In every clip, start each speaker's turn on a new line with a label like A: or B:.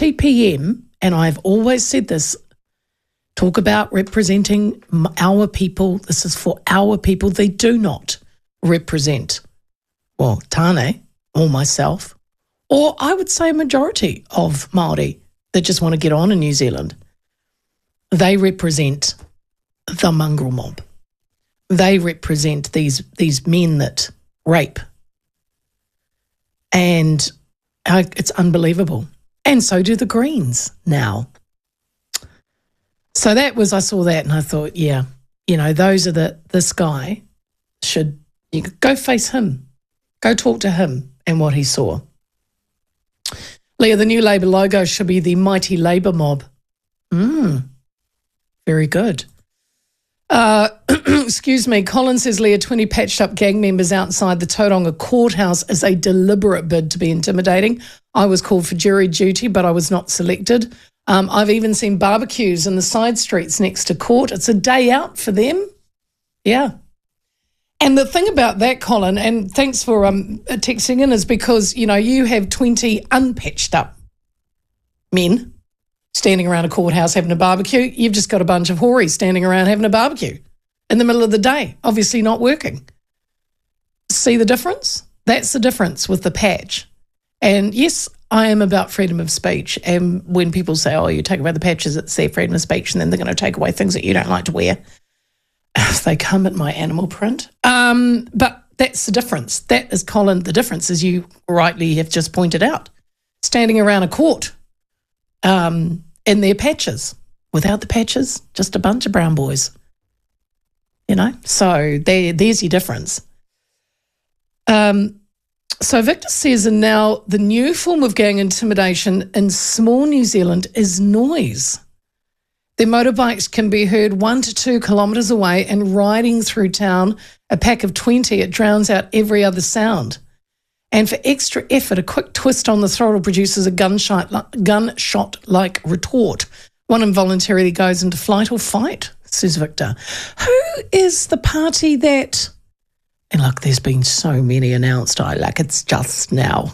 A: TPM, and I've always said this, talk about representing our people. This is for our people. They do not represent, well, Tāne or myself, or I would say a majority of Māori that just want to get on in New Zealand. They represent the mongrel mob. They represent these men that rape. And it's unbelievable. And so do the Greens now. So I saw that and I thought, yeah, those are this guy you could go face him, go talk to him and what he saw. Leah, the new Labour logo should be the mighty Labour mob. Very good. Excuse me. Colin says, Leah, 20 patched up gang members outside the Tauranga courthouse is a deliberate bid to be intimidating. I was called for jury duty, but I was not selected. I've even seen barbecues in the side streets next to court. It's a day out for them. Yeah. And the thing about that, Colin, and thanks for texting in, is because, you have 20 unpatched up men standing around a courthouse having a barbecue. You've just got a bunch of hories standing around having a barbecue in the middle of the day, obviously not working. See the difference? That's the difference with the patch. And yes, I am about freedom of speech. And when people say, oh, you take away the patches, it's their freedom of speech, and then they're going to take away things that you don't like to wear, if they come at my animal print. But that's the difference. That is, Colin, the difference, as you rightly have just pointed out. Standing around a court in their patches. Without the patches, just a bunch of brown boys. So there's your difference. So Victor says, and now the new form of gang intimidation in small New Zealand is noise. Their motorbikes can be heard 1 to 2 kilometres away, and riding through town, a pack of 20, it drowns out every other sound. And for extra effort, a quick twist on the throttle produces a gunshot-like retort. One involuntarily goes into flight or fight, says Victor. Who is the party that... And look, there's been so many announced. It's just now.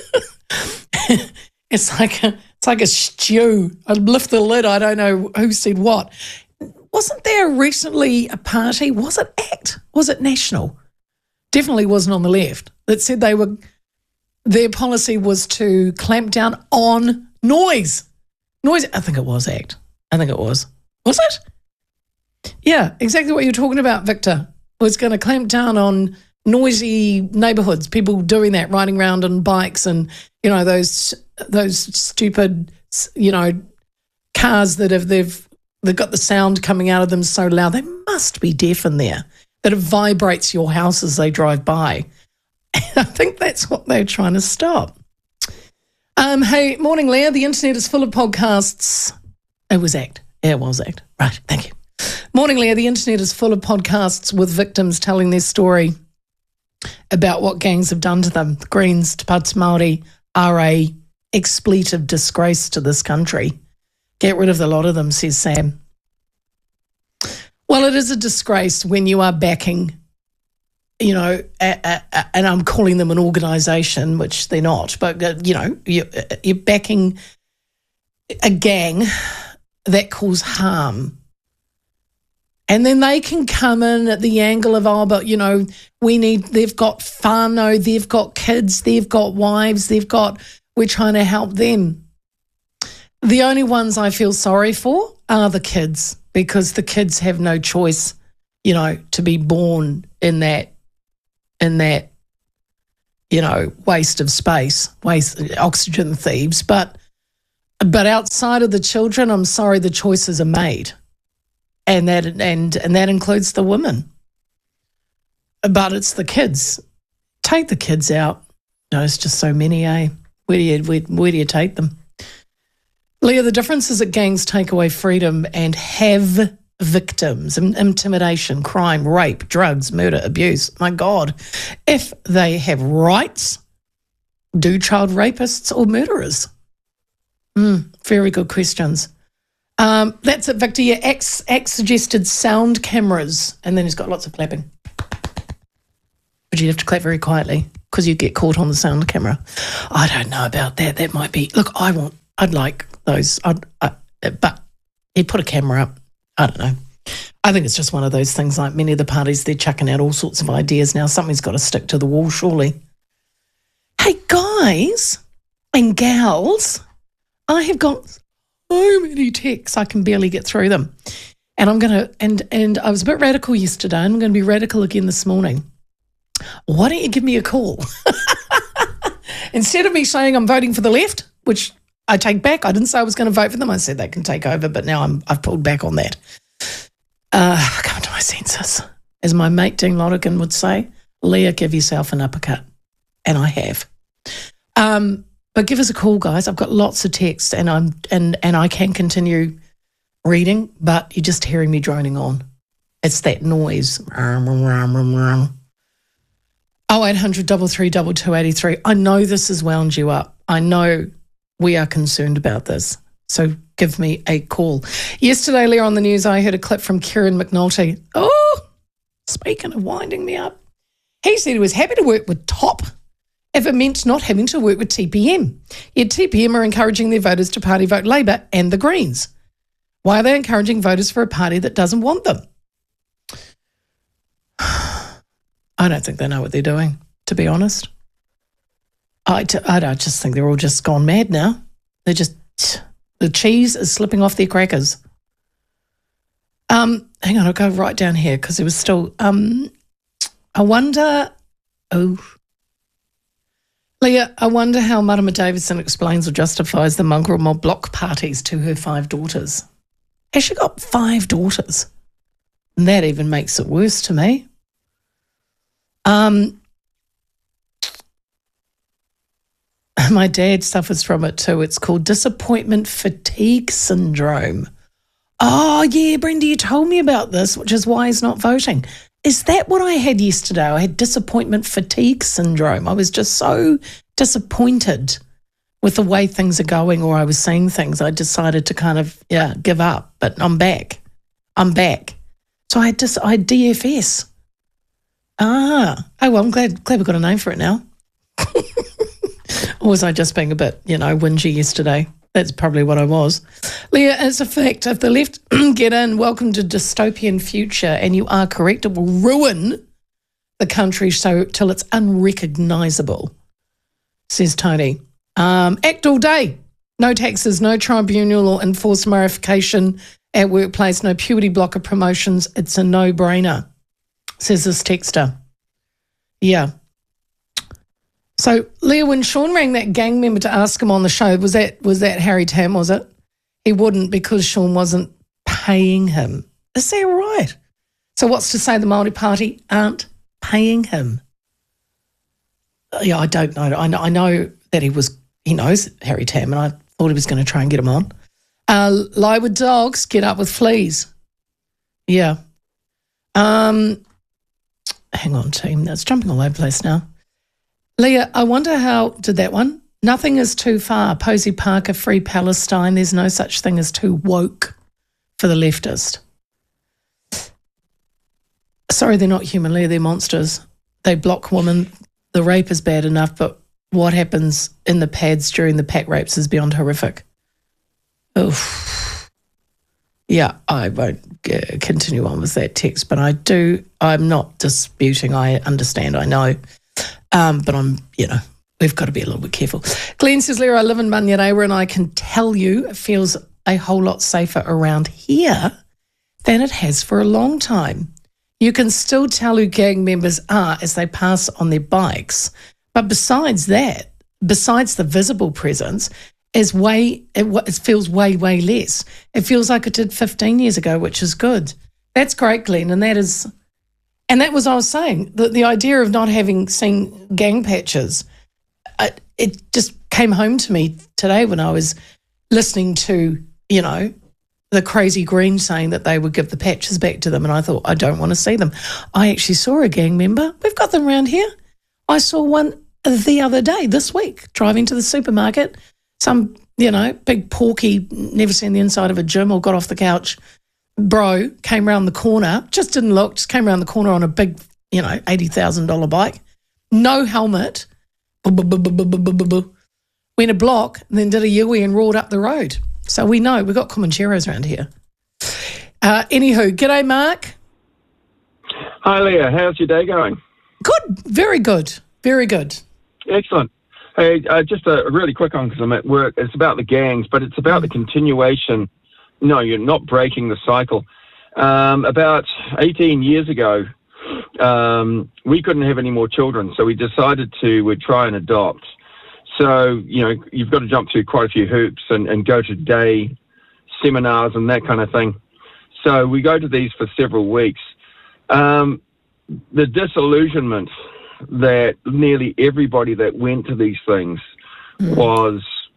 A: It's like a stew. I lift the lid. I don't know who said what. Wasn't there recently a party? Was it ACT? Was it National? Definitely wasn't on the left. That said their policy was to clamp down on noise. Noise. I think it was ACT. I think it was. Was it? Yeah, exactly what you're talking about, Victor. Was going to clamp down on noisy neighbourhoods, people doing that, riding around on bikes and, those stupid, cars that they've got the sound coming out of them so loud. They must be deaf in there, that it vibrates your house as they drive by. And I think that's what they're trying to stop. Hey, morning, Leah. The internet is full of podcasts. It was ACT. Yeah, it was ACT. Right, thank you. Morning, Leah. The internet is full of podcasts with victims telling their story about what gangs have done to them. The Greens, Te Pāti Māori are a expletive disgrace to this country. Get rid of the lot of them, says Sam. Well, it is a disgrace when you are backing, and I'm calling them an organisation, which they're not, but, you're backing a gang that cause harm. And then they can come in at the angle of, they've got whānau, they've got kids, they've got wives, we're trying to help them. The only ones I feel sorry for are the kids, because the kids have no choice, to be born in that, waste of space, oxygen thieves. But outside of the children, I'm sorry, the choices are made. And that includes the women. But it's the kids. Take the kids out. No, it's just so many, eh? Where do you take them? Leah, the difference is that gangs take away freedom and have victims, intimidation, crime, rape, drugs, murder, abuse. My God, if they have rights, do child rapists or murderers? Very good questions. That's it, Victor. Yeah, X suggested sound cameras, and then he's got lots of clapping. But you'd have to clap very quietly because you get caught on the sound camera. I don't know about that. That might be. Look, I I'd like those. But he put a camera up. I don't know. I think it's just one of those things like many of the parties, they're chucking out all sorts of ideas now. Something's got to stick to the wall, surely. Hey, guys and gals, I have got so many texts, I can barely get through them. And I'm going to, and I was a bit radical yesterday, and I'm going to be radical again this morning. Why don't you give me a call? Instead of me saying I'm voting for the left, which I take back. I didn't say I was going to vote for them. I said they can take over, but now I've pulled back on that. Coming to my senses. As my mate Dean Lonergan would say, Leah, give yourself an uppercut. And I have. But give us a call, guys. I've got lots of texts, and I can continue reading, but you're just hearing me droning on. It's that noise. 0800 332 283. I know this has wound you up. I know we are concerned about this. So give me a call. Yesterday, Leah, on the news, I heard a clip from Kieran McNulty. Oh, speaking of winding me up, he said he was happy to work with TOP if it meant not having to work with TPM. Yet TPM are encouraging their voters to party vote Labor and the Greens. Why are they encouraging voters for a party that doesn't want them? I don't think they know what they're doing, to be honest. I just think they're all just gone mad now. They're just, the cheese is slipping off their crackers. Hang on, I'll go right down here because it was still, I wonder, Leah, I wonder how Marama Davidson explains or justifies the mongrel mob block parties to her 5 daughters. Has she got 5 daughters? And that even makes it worse to me. My dad suffers from it too. It's called disappointment fatigue syndrome. Oh, yeah, Brenda, you told me about this, which is why he's not voting. Is that what I had yesterday? I had disappointment fatigue syndrome. I was just so disappointed with the way things are going, or I was seeing things. I decided to kind of, give up, but I'm back. So I had DFS. Oh, well, I'm glad we've got a name for it now. Or was I just being a bit, whingy yesterday? That's probably what I was. Leah, as a fact, if the left get in, welcome to dystopian future, and you are correct, it will ruin the country till it's unrecognisable, says Tony. Act all day. No taxes, no tribunal or enforced modification at workplace, no puberty blocker promotions. It's a no-brainer, says this texter. Yeah. So, Leah, when Sean rang that gang member to ask him on the show, was that Harry Tam, was it? He wouldn't because Sean wasn't paying him. Is that right? So what's to say the Māori Party aren't paying him? Yeah, I don't know. I know that he knows Harry Tam, and I thought he was going to try and get him on. Lie with dogs, get up with fleas. Yeah. Hang on, team. That's jumping all over the place now. Leah, I wonder how did that one. Nothing is too far. Posey Parker, Free Palestine. There's no such thing as too woke for the leftist. Sorry, they're not human, Leah. They're monsters. They block women. The rape is bad enough, but what happens in the pads during the pack rapes is beyond horrific. Oof. Yeah, I won't continue on with that text, but I'm not disputing. I understand, I know. But we've got to be a little bit careful. Glenn says, Leah, I live in Manyarewa and I can tell you it feels a whole lot safer around here than it has for a long time. You can still tell who gang members are as they pass on their bikes. But besides the visible presence, it feels way, way less. It feels like it did 15 years ago, which is good. That's great, Glenn, and that was I was saying, the idea of not having seen gang patches, it just came home to me today when I was listening to, the crazy Greens saying that they would give the patches back to them, and I thought, I don't want to see them. I actually saw a gang member. We've got them around here. I saw one the other day, this week, driving to the supermarket. Some, big porky, never seen the inside of a gym or got off the couch. Bro came around the corner, just didn't look, just came around the corner on a big, $80,000 bike, no helmet, went a block, and then did a Yui and roared up the road. So we know we've got Comancheros around here. Anywho, g'day, Mark.
B: Hi, Leah. How's your day going?
A: Good, very good, very good.
B: Excellent. Hey, just a really quick one because I'm at work. It's about the gangs, but it's about the continuation. No, you're not breaking the cycle. About 18 years ago, we couldn't have any more children, so we decided we'd try and adopt. So, you've got to jump through quite a few hoops and go to day seminars and that kind of thing. So we go to these for several weeks. The disillusionment that nearly everybody that went to these things was,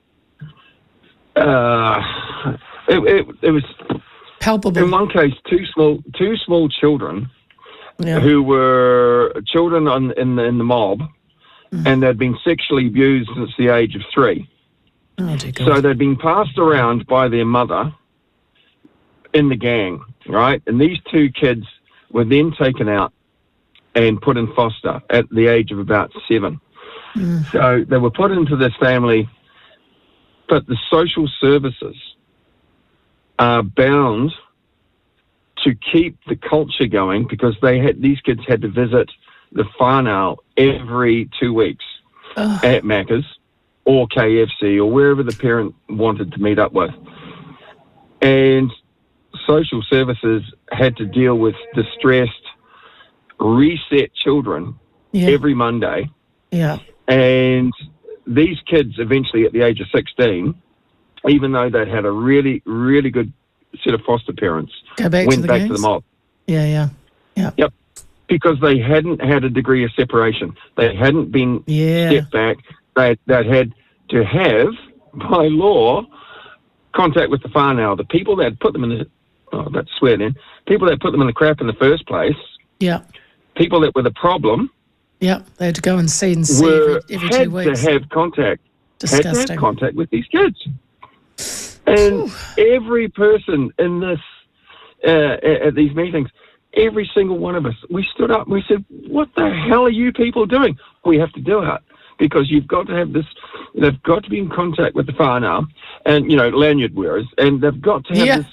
B: it was
A: palpable.
B: In one case, two small children who were children in the mob, and they'd been sexually abused since the age of 3.
A: Oh, dear God.
B: So they'd been passed around by their mother in the gang, right? And these 2 kids were then taken out and put in foster at the age of about 7. So they were put into this family, but the social services are bound to keep the culture going because these kids had to visit the whānau every 2 weeks at Macca's or KFC or wherever the parent wanted to meet up with. And social services had to deal with distressed, reset children every Monday.
A: Yeah.
B: And these kids eventually at the age of 16, even though they'd had a really, really good set of foster parents, went back to the mob.
A: Yeah.
B: Yep. Because they hadn't had a degree of separation. They hadn't been stepped back. They'd had to have, by law, contact with the whānau. The people that put them in the, people that put them in the crap in the first place, people that were the problem,
A: they had to go and see every 2 weeks.
B: Had to have contact.
A: Disgusting.
B: Had to have contact with these kids. And every person in this, at these meetings, every single one of us, we stood up and we said, what the hell are you people doing? We have to do it because you've got to have this, they've got to be in contact with the whānau and, lanyard wearers, and they've got to have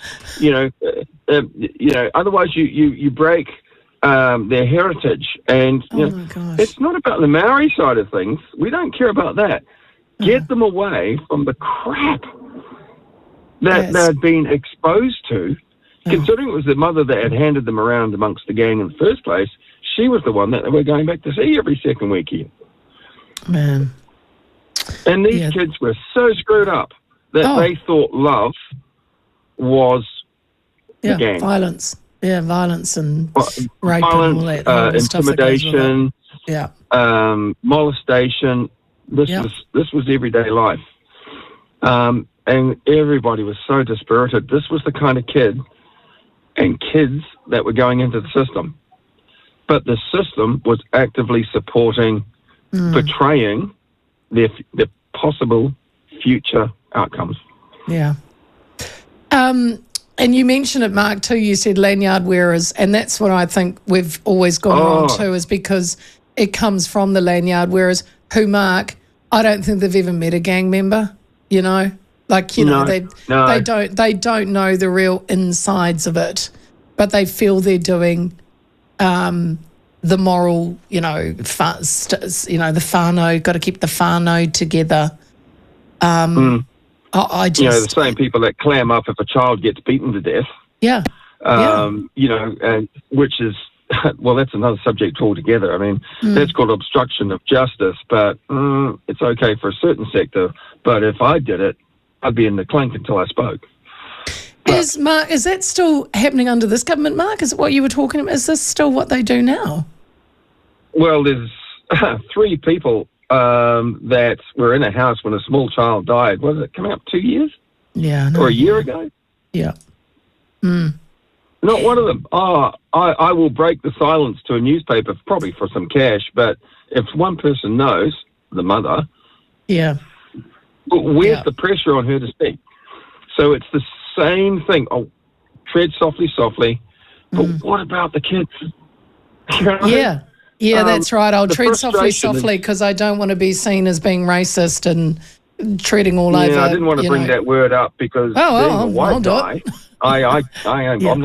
B: this, otherwise you break their heritage. And
A: my gosh.
B: It's not about the Maori side of things. We don't care about that. Get them away from the crap that they'd been exposed to. Considering it was the mother that had handed them around amongst the gang in the first place, she was the one that they were going back to see every second weekend.
A: Man.
B: And these kids were so screwed up that they thought love was the gang.
A: Violence. Yeah, violence and rape
B: violence,
A: and all that stuff
B: intimidation,
A: that goes with it.
B: molestation. This was everyday life. And everybody was so dispirited. This was the kind of kids that were going into the system. But the system was actively supporting, betraying their possible future outcomes.
A: Yeah. And you mentioned it, Mark, too. You said lanyard wearers, and that's what I think we've always gone wrong to, is because it comes from the lanyard wearers who, Mark, I don't think they've ever met a gang member, they don't know the real insides of it, but they feel they're doing the moral, the whānau, got to keep the whānau together. I just,
B: the same people that clam up if a child gets beaten to death.
A: Yeah.
B: And which is, well, that's another subject altogether. I mean, that's called obstruction of justice, but it's okay for a certain sector. But if I did it, I'd be in the clink until I spoke.
A: Is that still happening under this government, Mark? Is it what you were talking about? Is this still what they do now?
B: Well, there's 3 people that were in a house when a small child died. Was it coming up 2 years?
A: Yeah.
B: Or a year ago?
A: Yeah.
B: Not one of them. I will break the silence to a newspaper, probably for some cash, but if one person knows, the mother, where's the pressure on her to speak? So it's the same thing. Oh, tread softly, softly. But what about the kids?
A: Yeah, that's right. I'll tread softly because I don't want to be seen as being racist and treading all over.
B: Yeah, I didn't want to bring that word up because being a white
A: I'll do
B: guy,
A: it.
B: I'm